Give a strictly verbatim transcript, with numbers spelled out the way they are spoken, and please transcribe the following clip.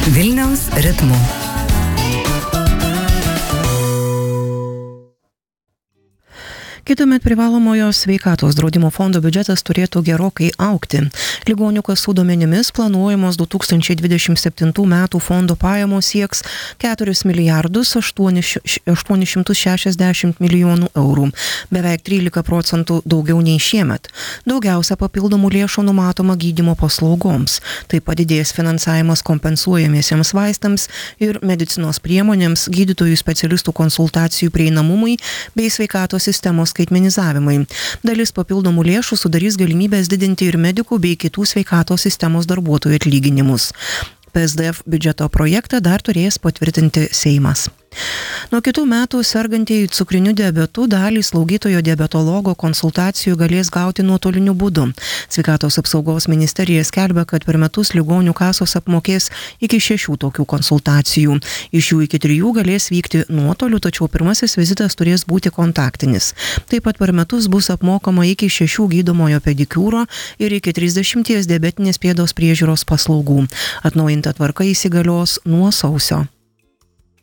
Vilniaus ritmu. Kitąmet privalomojo sveikatos draudimo fondo biudžetas turėtų gerokai augti. Ligonių kasų duomenimis planuojamos du tūkstančiai dvidešimt septintų metų fondo pajamos sieks keturis milijardus aštuonis šimtus šešiasdešimt milijonų eurų, beveik trylika procentų daugiau nei šiemet. Daugiausia papildomų lėšų numatoma gydymo paslaugoms. Taip padidės finansavimas kompensuojamiesiems vaistams ir medicinos priemonėms, gydytojų specialistų konsultacijų prieinamumui bei sveikatos sistemos skaitmenizavimai. Dalis papildomų lėšų sudarys galimybės didinti ir medikų bei kitų sveikatos sistemos darbuotojų atlyginimus. P S D F biudžeto projektą dar turės patvirtinti Seimas. Nuo kitų metų sergantieji cukriniu diabetu dalį slaugytojo diabetologo konsultacijų galės gauti nuotoliniu būdu. Sveikatos apsaugos ministerija skelbia, kad per metus ligonių kasos apmokės iki šešių tokių konsultacijų. Iš jų iki trijų galės vykti nuotoliu, tačiau pirmasis vizitas turės būti kontaktinis. Taip pat per metus bus apmokama iki šešių gydomojo pedikiūro ir iki trisdešimties diabetinės pėdos priežiūros paslaugų. Atnaujinta tvarka įsigalios nuo sausio.